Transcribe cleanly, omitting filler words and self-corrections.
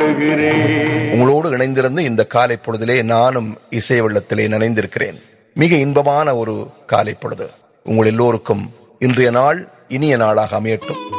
பாடுகிறேன். உங்களோடு இணைந்திருந்து இந்த காலை பொழுதிலே நானும் இசை வெள்ளத்திலே நனைந்திருக்கிறேன். மிக இன்பமான ஒரு காலை பொழுது உங்கள் எல்லோருக்கும் இன்றைய நாள் இனிய நாளாக அமையட்டும்.